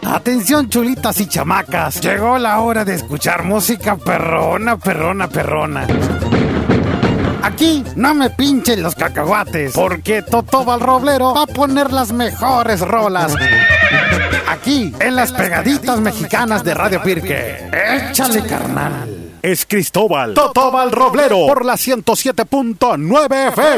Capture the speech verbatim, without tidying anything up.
Atención, chulitas y chamacas. Llegó la hora de escuchar música perrona, perrona, perrona. Aquí no me pinchen los cacahuates, porque Totoba el Roblero va a poner las mejores rolas. Aquí, en las pegaditas mexicanas de Radio Pirque. Échale, carnal. Es Cristóbal Totoba el Roblero por la ciento siete punto nueve F M.